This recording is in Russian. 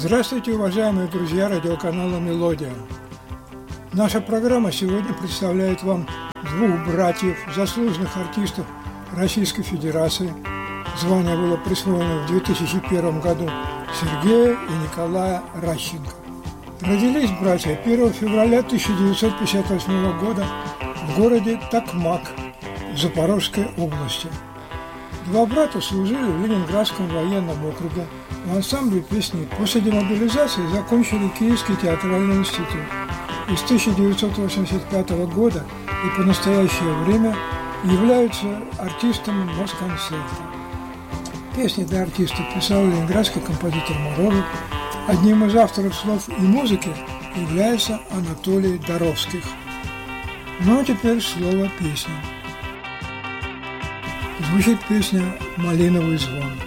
Здравствуйте, уважаемые друзья радиоканала «Мелодия». Наша программа сегодня представляет вам двух братьев, заслуженных артистов Российской Федерации. Звание было присвоено в 2001 году Сергея и Николая Ращенко. Родились братья 1 февраля 1958 года в городе Токмак Запорожской области. Два брата служили в Ленинградском военном округе в ансамбле песни. После демобилизации закончили Киевский театральный институт. И с 1985 года и по настоящее время являются артистами Москонцерта. Песни для артистов писал ленинградский композитор Морозов. Одним из авторов слов и музыки является Анатолий Доровских. Ну а теперь слово песни. Звучит песня «Малиновый звон».